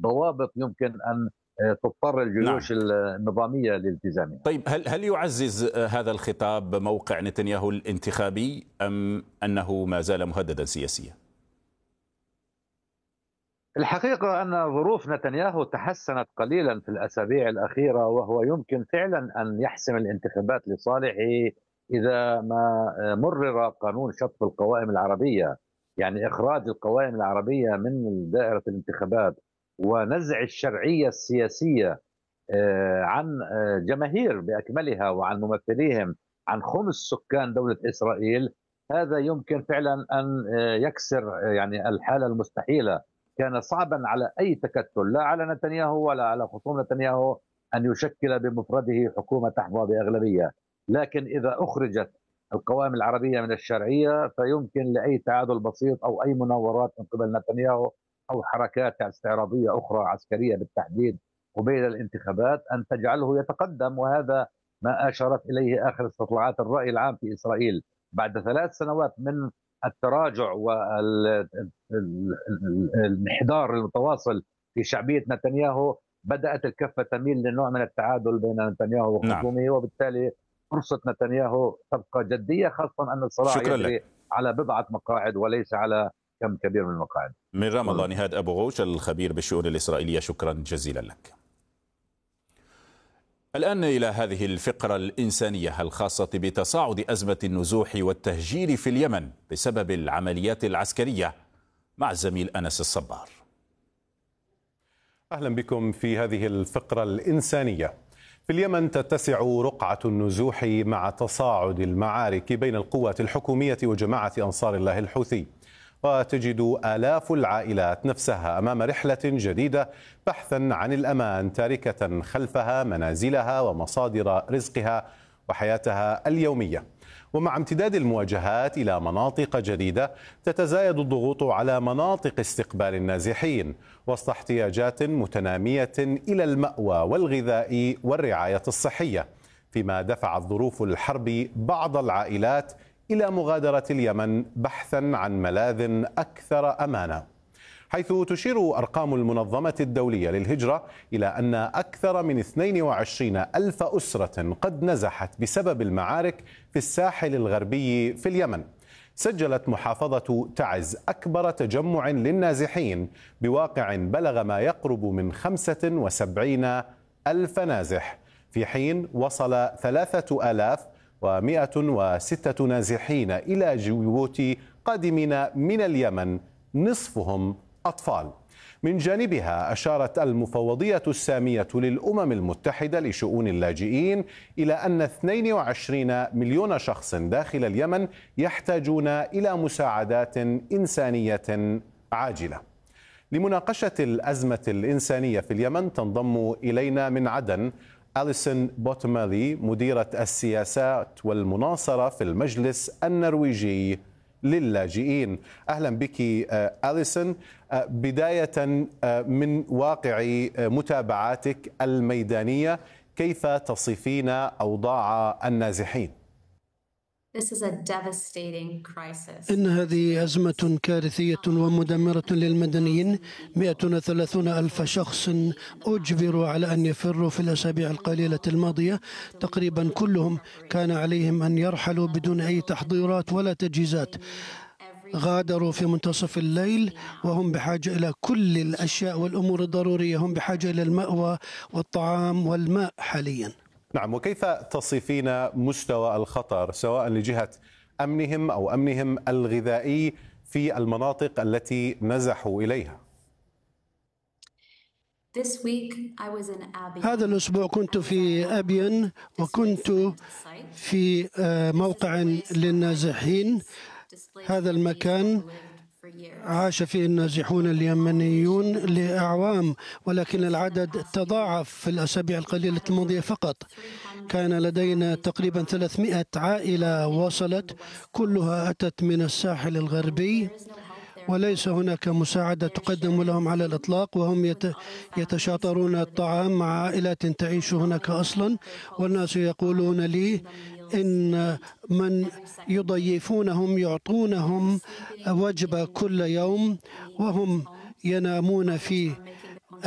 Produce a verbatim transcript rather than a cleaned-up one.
ضوابط يمكن أن تضطر نعم. الجيوش النظامية لالتزامها. طيب هل هل يعزز هذا الخطاب موقع نتنياهو الانتخابي أم أنه ما زال مهددا سياسيا؟ الحقيقة أن ظروف نتنياهو تحسنت قليلا في الأسابيع الأخيرة، وهو يمكن فعلا أن يحسم الانتخابات لصالحه إذا ما مرر قانون شطب القوائم العربية، يعني إخراج القوائم العربية من دائرة الانتخابات ونزع الشرعية السياسية عن جماهير بأكملها وعن ممثليهم، عن خمس سكان دولة إسرائيل. هذا يمكن فعلا أن يكسر يعني الحالة المستحيلة. كان صعبا على أي تكتل، لا على نتنياهو ولا على خصوم نتنياهو، أن يشكل بمفرده حكومة تحظى بأغلبية. لكن إذا أخرجت القوائم العربية من الشرعية فيمكن لأي تعادل بسيط أو أي مناورات من قبل نتنياهو أو حركات استعراضية أخرى عسكرية بالتحديد قبيل الانتخابات أن تجعله يتقدم. وهذا ما أشارت إليه آخر استطلاعات الرأي العام في إسرائيل بعد ثلاث سنوات من التراجع والانحدار المتواصل في شعبية نتنياهو. بدأت الكفة تميل لنوع من التعادل بين نتنياهو وخصومه، نعم. وبالتالي فرصة نتنياهو تبقى جدية، خاصة أن الصراع يجري على بضعة مقاعد وليس على كم كبير من المقاعد. من رام الله نهاد أبو غوش الخبير بالشؤون الإسرائيلية، شكرا جزيلا لك. الآن إلى هذه الفقرة الإنسانية الخاصة بتصاعد أزمة النزوح والتهجير في اليمن بسبب العمليات العسكرية مع الزميل أنس الصبار. أهلا بكم في هذه الفقرة الإنسانية. في اليمن تتسع رقعة النزوح مع تصاعد المعارك بين القوات الحكومية وجماعة أنصار الله الحوثي، وتجد آلاف العائلات نفسها أمام رحلة جديدة بحثا عن الأمان، تاركة خلفها منازلها ومصادر رزقها وحياتها اليومية. ومع امتداد المواجهات إلى مناطق جديدة تتزايد الضغوط على مناطق استقبال النازحين وسط احتياجات متنامية إلى المأوى والغذاء والرعاية الصحية، فيما دفعت ظروف الحرب بعض العائلات إلى مغادرة اليمن بحثا عن ملاذ أكثر أمانا، حيث تشير أرقام المنظمة الدولية للهجرة إلى أن أكثر من اثنين وعشرين ألف أسرة قد نزحت بسبب المعارك في الساحل الغربي في اليمن. سجلت محافظة تعز أكبر تجمع للنازحين بواقع بلغ ما يقرب من خمسة وسبعين ألف نازح، في حين وصل ثلاثة آلاف ومئة وستة نازحين إلى جيبوتي قادمين من اليمن، نصفهم أطفال. من جانبها أشارت المفوضية السامية للأمم المتحدة لشؤون اللاجئين إلى أن اثنين وعشرين مليون شخص داخل اليمن يحتاجون إلى مساعدات إنسانية عاجلة. لمناقشة الأزمة الإنسانية في اليمن تنضم إلينا من عدن أليسون بوتمالي، مديرة السياسات والمناصرة في المجلس النرويجي للاجئين. أهلا بك أليسون. بداية من واقع متابعاتك الميدانية، كيف تصفين أوضاع النازحين؟ إن هذه أزمة كارثية ومدمرة للمدنيين. مئة وثلاثون ألف شخص أجبروا على أن يفروا في الأسابيع القليلة الماضية. تقريبا كلهم كان عليهم أن يرحلوا بدون أي تحضيرات ولا تجهيزات. غادروا في منتصف الليل وهم بحاجة إلى كل الأشياء والأمور الضرورية. هم بحاجة إلى المأوى والطعام والماء حاليا. نعم، وكيف تصفين مستوى الخطر سواء لجهة أمنهم أو أمنهم الغذائي في المناطق التي نزحوا إليها؟ هذا الأسبوع كنت في أبين وكنت في موقع للنازحين. هذا المكان عاش فيه النازحون اليمنيون لأعوام، ولكن العدد تضاعف في الأسابيع القليلة الماضية فقط. كان لدينا تقريبا ثلاثمئة عائلة وصلت، كلها أتت من الساحل الغربي، وليس هناك مساعدة تقدم لهم على الإطلاق، وهم يتشاطرون الطعام مع عائلات تعيش هناك أصلا. والناس يقولون لي إن من يضيفونهم يعطونهم وجبة كل يوم، وهم ينامون في